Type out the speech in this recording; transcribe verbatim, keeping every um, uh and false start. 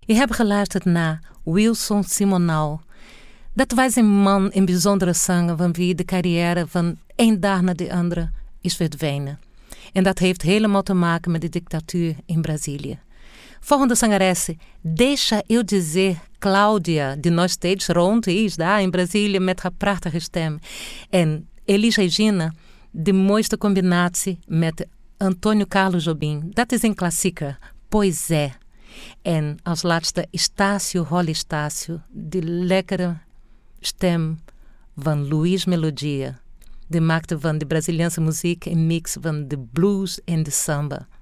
Je hebt geluisterd naar Wilson Simonal. Dat was een man, een bijzondere zanger van wie de carrière van één dag naar de andere is verdwenen. En dat heeft helemaal te maken met de dictatuur in Brazilië. Volgende zangeres, Deixa eu dizer Cláudia, die nog steeds rond is daar in Brazilië met haar prachtige stem. En Elis Regina, de mooiste combinatie met Antônio Carlos Jobim. Dat is een klassieker, Pois é. En als laatste Estácio Rolly Estácio, de lekkere stem van Luiz Melodia. Die maakte van de Braziliaanse muziek een mix van de blues en de samba.